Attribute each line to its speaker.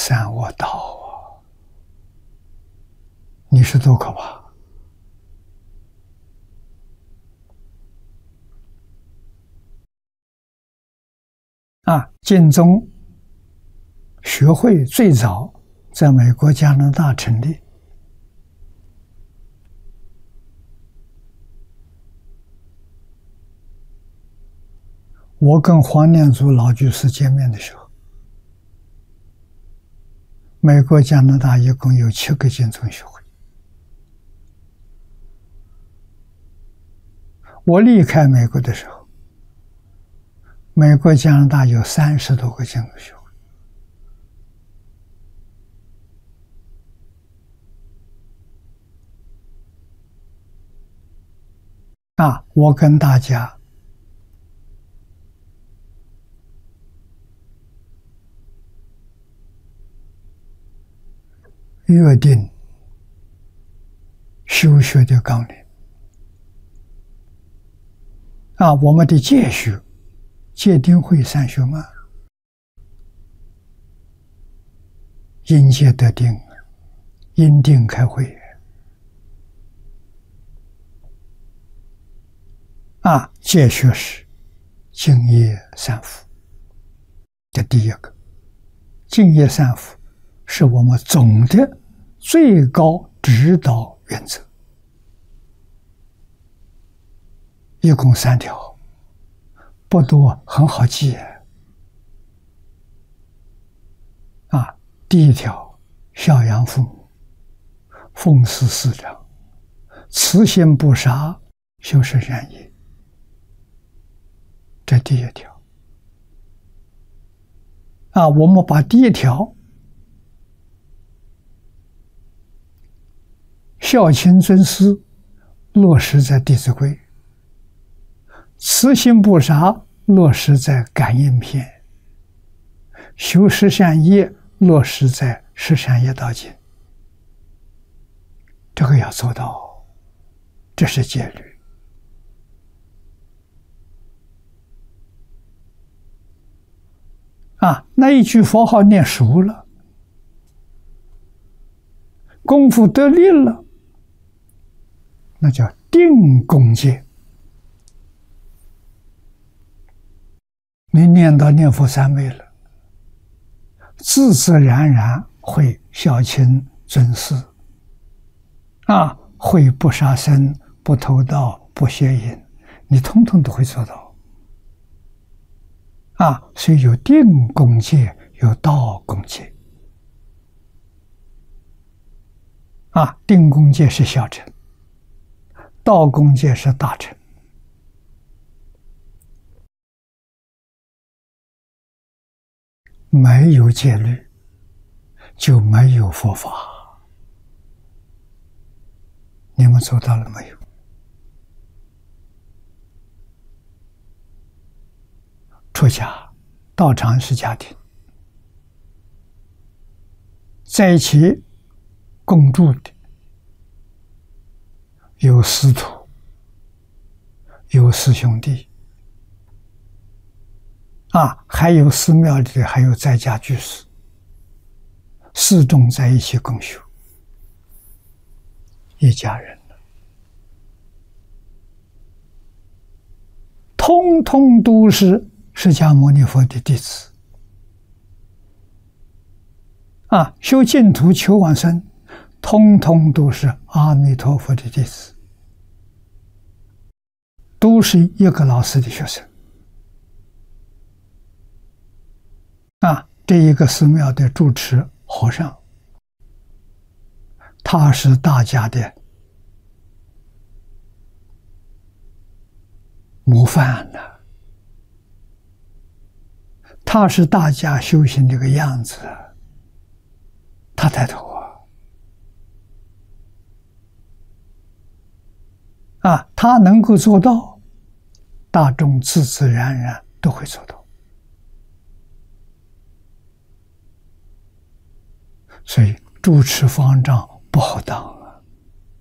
Speaker 1: 三恶道啊！你说多可怕！净宗学会最早在美国加拿大成立。我跟黄念祖老居士见面的时候，美国加拿大一共有7个净宗学会。我离开美国的时候，美国加拿大有30多个净宗学会。我跟大家约定修学的纲领。我们的戒学，戒定慧三学嘛，因戒得定，因定开慧。戒学是净业三福，这第一个。净业三福是我们总的最高指导原则，一共3条，不多，很好记。第一条，孝养父母，奉事师长，慈心不杀，修持善业。这第一条。我们把第一条孝亲尊师落实在《弟子规》，慈心不杀落实在《感应篇》，修持善业落实在《十善业道经》。这个要做到，这是戒律。那一句佛号念熟了，功夫得力了，那叫定功戒。你念到念佛三昧了，自自然然会孝亲尊师，会不杀生、不偷盗、不邪淫，你通通都会做到。所以有定功戒，有道功戒。定功戒是小乘，道功戒是大乘。没有戒律，就没有佛法。你们做到了没有？出家，道场是家庭，在一起共住的有师徒，有师兄弟，还有寺庙里的，还有在家居士，四众在一起共修，一家人了，通通都是释迦牟尼佛的弟子。修净土求往生，通通都是阿弥陀佛的弟子，都是一个老师的学生。这一个寺庙的住持和尚，他是大家的模范呢，他是大家修行这个样子，他带头他能够做到，大众自自然然都会做到。所以主持方丈不好当。